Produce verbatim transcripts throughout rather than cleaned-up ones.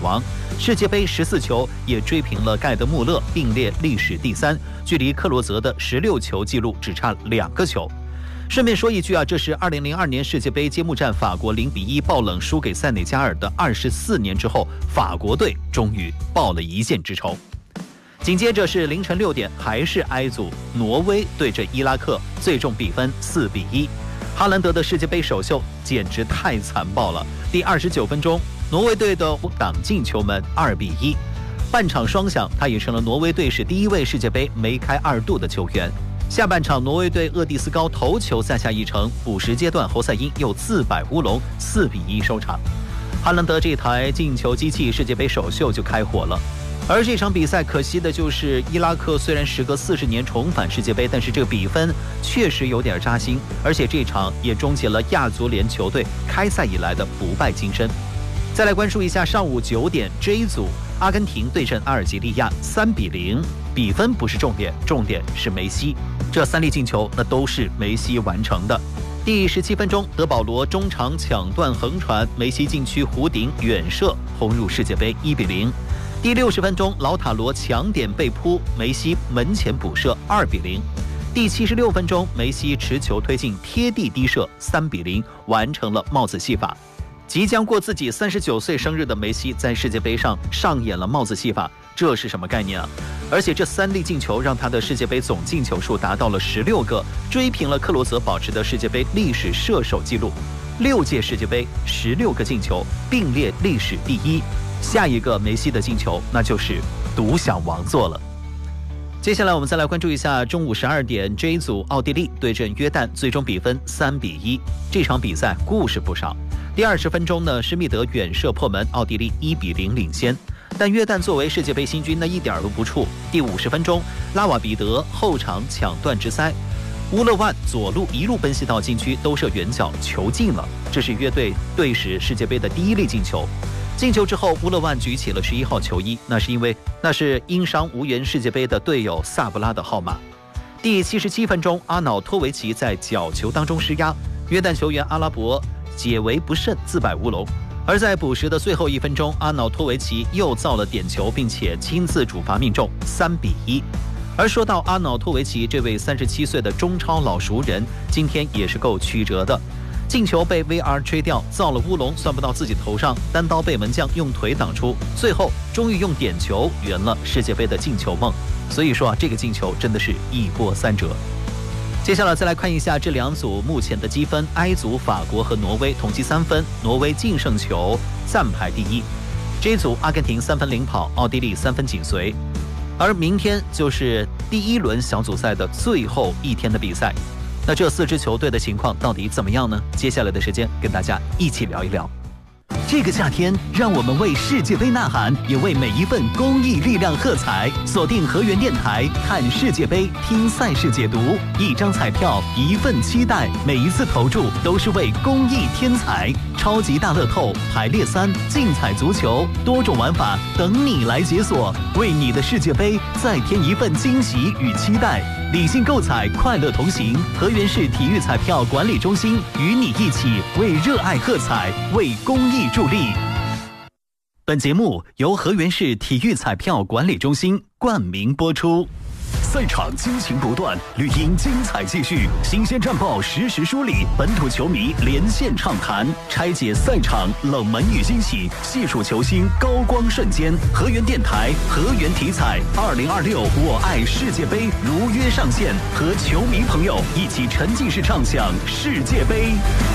亡。世界杯十四球也追平了盖德穆勒，并列历史第三，距离克罗泽的十六球纪录只差两个球。顺便说一句啊，这是二零零二年世界杯揭幕战法国零比一爆冷输给塞内加尔的二十四年之后，法国队终于报了一箭之仇。紧接着是凌晨六点，还是 I 组，挪威对阵伊拉克，最终比分四比一。哈兰德的世界杯首秀简直太残暴了。第二十九分钟，挪威队的挡进球门二比一，半场双响，他也成了挪威队史第一位世界杯梅开二度的球员。下半场，挪威队厄蒂斯高头球再下一城，补时阶段侯赛因又自摆乌龙，四比一收场。哈兰德这台进球机器世界杯首秀就开火了。而这场比赛可惜的就是伊拉克虽然时隔四十年重返世界杯，但是这个比分确实有点扎心，而且这场也终结了亚足联球队开赛以来的不败金身。再来关注一下上午九点 J 组，阿根廷对阵阿尔及利亚，三比零，比分不是重点，重点是梅西。这三粒进球那都是梅西完成的。第十七分钟，德保罗中场抢断横传，梅西禁区弧顶远射，轰入世界杯，一比零。第六十分钟，老塔罗抢点被扑，梅西门前补射，二比零。第七十六分钟，梅西持球推进贴地低射，三比零，完成了帽子戏法。即将过自己三十九岁生日的梅西，在世界杯上上演了帽子戏法，这是什么概念啊？而且这三粒进球让他的世界杯总进球数达到了十六个，追平了克罗泽保持的世界杯历史射手纪录。六届世界杯十六个进球，并列历史第一。下一个梅西的进球，那就是独享王座了。接下来我们再来关注一下中午十二点 J 组，奥地利对阵约旦，最终比分三比一。这场比赛故事不少。第二十分钟呢，施密德远射破门，奥地利一比零领先。但约旦作为世界杯新军，那一点都不怵。第五十分钟，拉瓦比德后场抢断直塞，乌勒万左路一路奔袭到禁区，兜射远角，球进了。这是约队队史世界杯的第一粒进球。进球之后，乌勒万举起了十一号球衣，那是因为那是因伤无缘世界杯的队友萨布拉的号码。第七十七分钟，阿瑙托维奇在角球当中施压，约旦球员阿拉伯解围不慎，自摆乌龙。而在补时的最后一分钟，阿瑙托维奇又造了点球，并且亲自主罚命中，三比一。而说到阿瑙托维奇这位三十七岁的中超老熟人，今天也是够曲折的。进球被 V R 吹掉，造了乌龙，算不到自己头上，单刀被门将用腿挡出，最后终于用点球圆了世界杯的进球梦。所以说啊，这个进球真的是一波三折。接下来再来看一下这两组目前的积分 ，I 组法国和挪威同积三分，挪威净胜球暂排第一。J 组阿根廷三分领跑，奥地利三分紧随。而明天就是第一轮小组赛的最后一天的比赛。那这四支球队的情况到底怎么样呢？接下来的时间跟大家一起聊一聊。 这个夏天，让我们为世界杯呐喊，也为每一份公益力量喝彩。锁定河源电台，看世界杯，听赛事解读。一张彩票，一份期待，每一次投注都是为公益添彩。超级大乐透、排列三、竞彩足球，多种玩法等你来解锁，为你的世界杯再添一份惊喜与期待。理性购彩，快乐同行。河源市体育彩票管理中心与你一起为热爱喝彩，为公益助力。本节目由河源市体育彩票管理中心冠名播出。赛场激情不断，绿茵精彩继续，新鲜战报实时梳理，本土球迷连线畅谈，拆解赛场冷门与惊喜，细数球星高光瞬间。河源电台，河源体彩，二零二六我爱世界杯如约上线，和球迷朋友一起沉浸式畅享世界杯。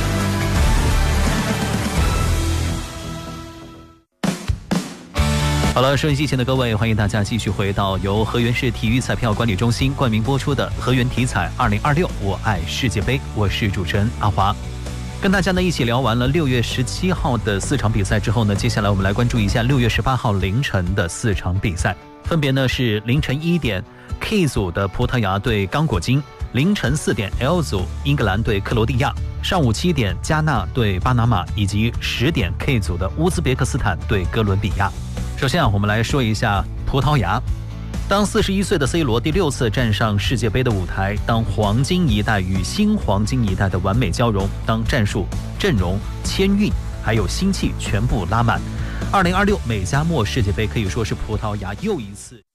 好了，收音机前的各位，欢迎大家继续回到由河源市体育彩票管理中心冠名播出的河源体彩二零二六我爱世界杯，我是主持人阿华。跟大家呢一起聊完了六月十七号的四场比赛之后呢，接下来我们来关注一下六月十八号凌晨的四场比赛，分别呢是凌晨一点 K 组的葡萄牙对刚果金，凌晨四点 L 组英格兰对克罗地亚，上午七点加纳对巴拿马，以及十点 K 组的乌兹别克斯坦对哥伦比亚。首先啊，我们来说一下葡萄牙。当四十一岁的 C 罗第六次站上世界杯的舞台，当黄金一代与新黄金一代的完美交融，当战术、阵容、签运还有心气全部拉满， 二零二六美加墨世界杯可以说是葡萄牙又一次。